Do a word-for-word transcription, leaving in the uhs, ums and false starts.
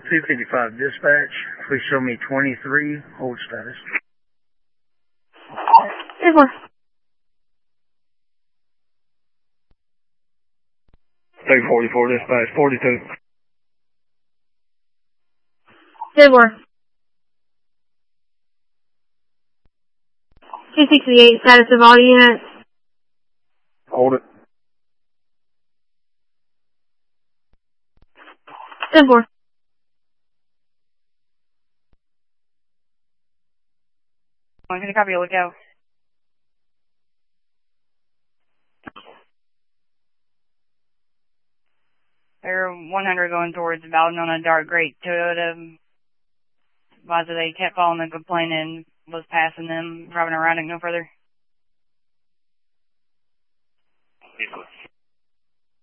two fifty-five dispatch. Please show me twenty-three. Hold status. ten four. three forty-four dispatch. forty-two. ten four. two sixty-eight, status of all units. Hold it. ten four. I'm going to copy, look out. They're one hundred going towards Bowden on a dark gray Toyota. Advised that they kept following the complaint and was passing them, driving around it no further. Equal.